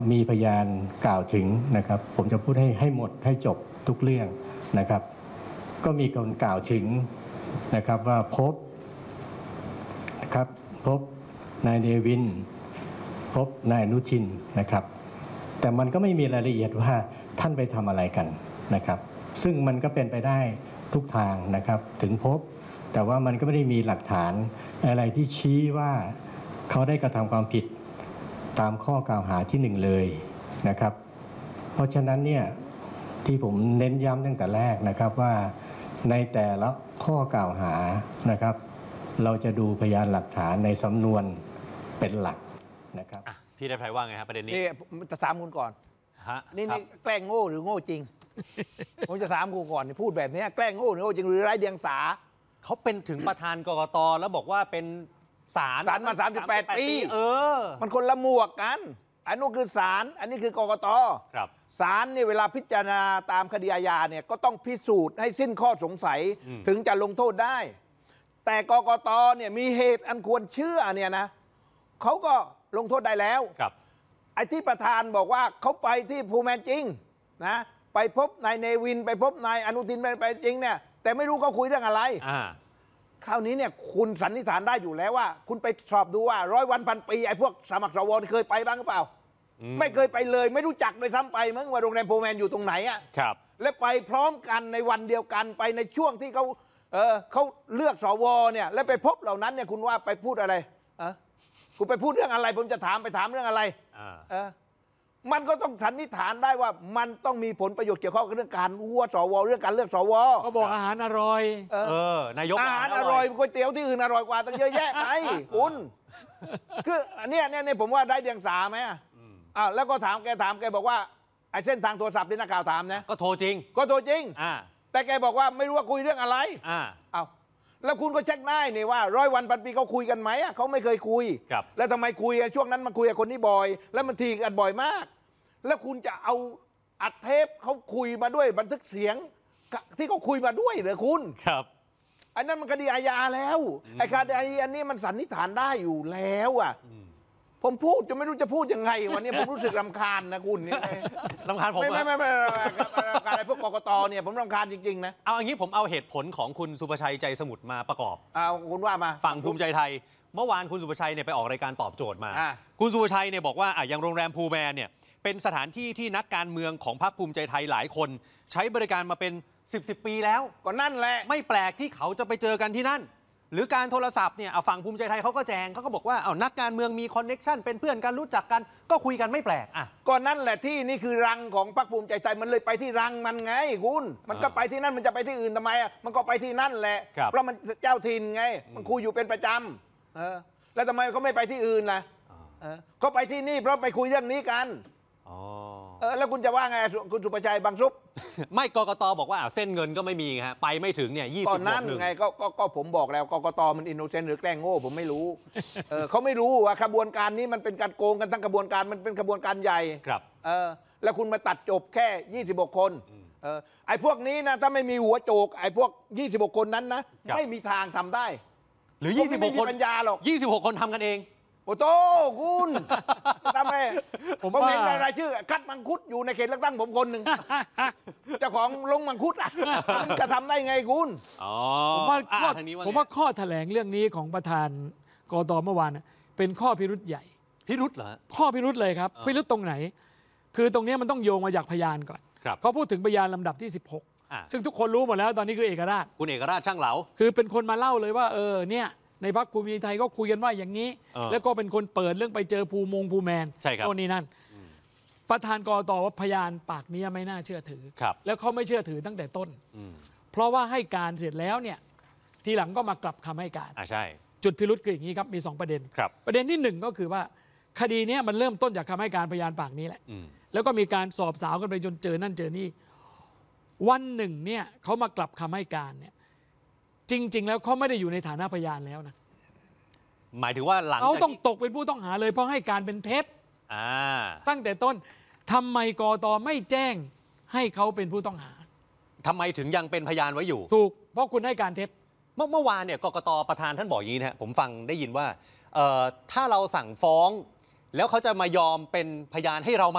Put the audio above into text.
มีพยานกล่าวถึงนะครับผมจะพูดให้หมดให้จบทุกเรื่องนะครับก็มีคนกล่าวถึงนะครับว่าพบนายเนวินพบนายอนุทินนะครับแต่มันก็ไม่มีรายละเอียดว่าท่านไปทำอะไรกันนะครับซึ่งมันก็เป็นไปได้ทุกทางนะครับถึงพบแต่ว่ามันก็ไม่ได้มีหลักฐานอะไรที่ชี้ว่าเขาได้กระทำความผิดตามข้อกล่าวหาที่หนึ่งเลยนะครับเพราะฉะนั้นเนี่ยที่ผมเน้นย้ำตั้งแต่แรกนะครับว่าในแต่ละข้อกล่าวหานะครับเราจะดูพยานหลักฐานในสำนวนเป็นหลักนะครับพี่ได้ไพว่าไงครับประเด็นนี้จะถามคุณก่อนนี่แกล้งโง่หรือโง่จริง ผมจะถามคุณก่อนพูดแบบนี้แกล้งโง่หรือโง่จริงหรือไร้เดียงสาเขาเป็นถึงประธานกกต.แล้วบอกว่าเป็นศาลมา38 ปีมันคนละหมวกกันอันนู้นคือศาลอันนี้คือกกต.ศาลเนี่ยเวลาพิจารณาตามคดีอาญาเนี่ยก็ต้องพิสูจน์ให้สิ้นข้อสงสัยถึงจะลงโทษได้แต่กกต.เนี่ยมีเหตุอันควรเชื่อเนี่ยนะเขาก็ลงโทษได้แล้วไอ้ที่ประธานบอกว่าเขาไปที่ภูแมนจริงนะไปพบนายเนวินไปพบนายอนุทินไปจริงเนี่ยแต่ไม่รู้เขาคุยเรื่องอะไรคราวนี้เนี่ยคุณสันนิษฐานได้อยู่แล้วว่าคุณไปสอบดูว่า100 วันพันปีไอ้พวกสมัครสวเคยไปบ้างหรือเปล่าไม่เคยไปเลยไม่รู้จักเลยซ้ำไปมั้งว่าโรงแรมโพแมนอยู่ตรงไหนอ่ะและไปพร้อมกันในวันเดียวกันไปในช่วงที่เขาเลือกสวเนี่ยและไปพบเหล่านั้นเนี่ยคุณว่าไปพูดอะไรคุณไปพูดเรื่องอะไรผมจะถามเรื่องอะไรมันก็ต้องสันนิษฐานได้ว่ามันต้องมีผลประโยชน์เกี่ยวข้องกับเรื่องการหัวสวเรื่องการเลือกสวเขาบอกอาหารอร่อยนายกอาหารอร่อยก๋วยเตี๋ยวที่อื่นอร่อยกว่าตั้งเยอะแยะไปคุณคือเนี่ยผมว่าได้เดียงสาไหมแล้วก็ถามแกบอกว่าไอ้เส้นทางโทรศัพท์ที่นักข่าวถามนะก็โทรจริงแต่แกบอกว่าไม่รู้ว่าคุยเรื่องอะไรแล้วคุณก็เช็คได้นี่ว่า100 วันพันปีเขาคุยกันไหมเขาไม่เคยคุยแล้วทำไมคุยช่วงนั้นมันคุยกับคนนี้บ่อยแล้วมันทีกันบ่อยมากแล้วคุณจะเอาอัดเทปเขาคุยมาด้วยบันทึกเสียงที่เขาคุยมาด้วยเหรอคุณอันนั้นมันคดีอาญาแล้วไอ้คดีอันนี้มันสันนิษฐานได้อยู่แล้วผมพูดจะไม่รู้จะพูดยังไงวันนี้ผมรู้สึกรำคาญนะคุณนี่รำคาญผมไม่การอะไรพวกกกตเนี่ยผมรำคาญจริงๆนะเอาอย่างนี้ผมเอาเหตุผลของคุณสุภชัยใจสมุทรมาประกอบคุณว่ามาฝั่งภูมิใจไทยเมื่อวานคุณสุภชัยเนี่ยไปออกรายการตอบโจทย์มาคุณสุภชัยเนี่ยบอกว่าอย่างโรงแรมภูแมนเนี่ยเป็นสถานที่ที่นักการเมืองของพรรคภูมิใจไทยหลายคนใช้บริการมาเป็น10 ปีแล้วก็นั่นแหละไม่แปลกที่เขาจะไปเจอกันที่นั่นหรือการโทรศัพท์เนี่ยฝั่งภูมิใจไทยเขาก็แจงเขาก็บอกว่านักการเมืองมีคอนเน็กชันเป็นเพื่อนกันรู้จักกันก็คุยกันไม่แปลกก็นั่นแหละที่นี่คือรังของพรรคภูมิใจไทยมันเลยไปที่รังมันไงคุณมันก็ไปที่นั่นมันจะไปที่อื่นทำไมมันก็ไปที่นั่นแหละเพราะมันเจ้าถิ่นไงมันคุยอยู่เป็นประจำแล้วทำไมเขาไม่ไปที่อื่นล่ะเขาไปที่นี่เพราะไปคุยเรื่องนี้กันแล้วคุณจะว่าไงคุณสุภชัยบางซุปไม่กกต.บอกว่าเส้นเงินก็ไม่มีฮะไปไม่ถึงเนี่ย20 ตอนนั้นไงก็ผมบอกแล้วกกต.มันอินโนเซนต์หรือแกล้งโง่ผมไม่รู้เขาไม่รู้ว่าขบวนการนี้มันเป็นการโกงกันทั้งขบวนการมันเป็นขบวนการใหญ่ครับแล้วคุณมาตัดจบแค่26 คนไอ้พวกนี้นะถ้าไม่มีหัวโจกไอ้พวก26 คนนั้นนะไม่มีทางทำได้หรือ26 คนปัญญาหรอก 26 คนทำกันเองโอ้โตคุณทำไมผมเห็นรายชื่อคัดมังคุดอยู่ในเขตเลือกตั้งผมคนหนึ่งเจ้าของลงมังคุดจะทำได้ไงคุณผมว่าข้อแถลงเรื่องนี้ของประธานกต.เมื่อวานเป็นข้อพิรุธใหญ่พิรุธเหรอข้อพิรุธเลยครับพิรุธตรงไหนคือตรงนี้มันต้องโยงมาจากพยานก่อนเขาพูดถึงพยานลำดับที่16ซึ่งทุกคนรู้หมดแล้วตอนนี้คือเอกราชคุณเอกราชช่างเหลาคือเป็นคนมาเล่าเลยว่าเนี่ยในพรรคภูมิใจไทยก็คุยกันว่าอย่างนี้แล้วก็เป็นคนเปิดเรื่องไปเจอภูแมนโน่นนี่นั่นประธานกต.ว่าพยานปากนี้ไม่น่าเชื่อถือแล้วเขาไม่เชื่อถือตั้งแต่ต้นเพราะว่าให้การเสร็จแล้วเนี่ยทีหลังก็มากลับคำให้การใช่จุดพิรุธคืออย่างนี้ครับมี2 ประเด็นประเด็นที่1ก็คือว่าคดีนี้มันเริ่มต้นจากคำให้การพยานปากนี้แหละแล้วก็มีการสอบสาวกันไปจนเจอนั่นเจอนี่วันหนึ่งเนี่ยเขามากลับคำให้การเนี่ยจริงๆแล้วเขาไม่ได้อยู่ในฐานะพยานแล้วนะหมายถึงว่าหลังเขาต้องตกเป็นผู้ต้องหาเลยเพราะให้การเป็นเท็จตั้งแต่ต้นทำไมกต.ไม่แจ้งให้เขาเป็นผู้ต้องหาทำไมถึงยังเป็นพยานไว้อยู่ถูกเพราะคุณให้การเท็จเมื่อวานเนี่ยกกต.ประธานท่านบอกอย่างนี้นะผมฟังได้ยินว่าถ้าเราสั่งฟ้องแล้วเขาจะมายอมเป็นพยานให้เรา